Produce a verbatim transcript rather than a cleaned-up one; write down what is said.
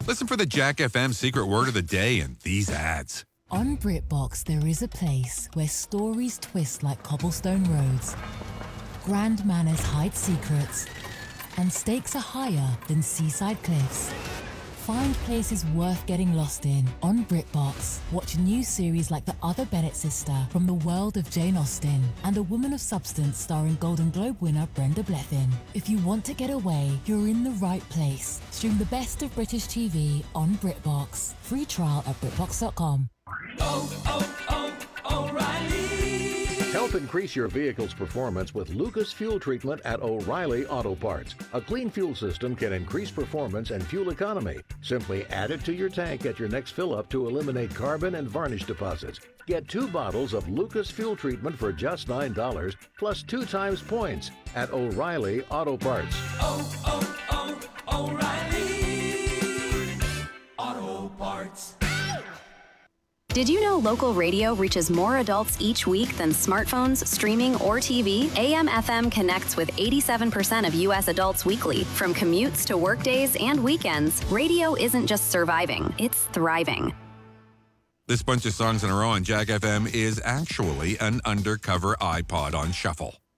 Listen for the Jack F M secret word of the day in these ads. On BritBox, there is a place where stories twist like cobblestone roads, grand manners hide secrets, and stakes are higher than seaside cliffs. Find places worth getting lost in on BritBox. Watch new series like The Other Bennett Sister from the world of Jane Austen and A Woman of Substance starring Golden Globe winner Brenda Blethyn. If you want to get away, you're in the right place. Stream the best of British T V on BritBox. Free trial at BritBox dot com. Oh, oh, oh, O'Reilly. Help increase your vehicle's performance with Lucas Fuel Treatment at O'Reilly Auto Parts. A clean fuel system can increase performance and fuel economy. Simply add it to your tank at your next fill-up to eliminate carbon and varnish deposits. Get two bottles of Lucas Fuel Treatment for just nine dollars, plus two times points at O'Reilly Auto Parts. Oh, oh, oh, O'Reilly Auto Parts. Did you know local radio reaches more adults each week than smartphones, streaming, or T V? A M F M connects with eighty-seven percent of U S adults weekly. From commutes to workdays and weekends, radio isn't just surviving, it's thriving. This bunch of songs in a row on Jack F M is actually an undercover iPod on shuffle.